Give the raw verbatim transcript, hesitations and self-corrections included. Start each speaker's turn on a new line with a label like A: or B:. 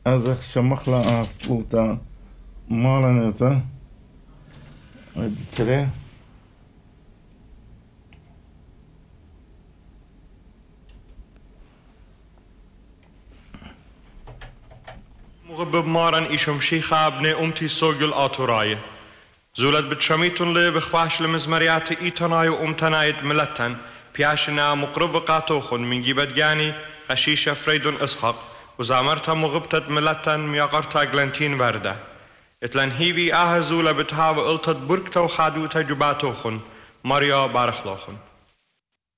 A: أزخ شمخلا أصلوتا مالنيوتا ترى
B: مغبب مارن إيشم شيخا ابن أمتي سوغل آتوراي زولت بتشميتون لي بخواش لمزمريات إيتناي وأمتنايت ملتن بياشنا مقرب قاتوخن من جيبت جاني غشيشة فريدون إسحاق وزامرتا مغبتت ملتن مياقرتا غلنتين وردة اتلن هيبي آه زولة بتهاو إلتت بركتا وخادوتا جباتوخن مريا بارخلوخن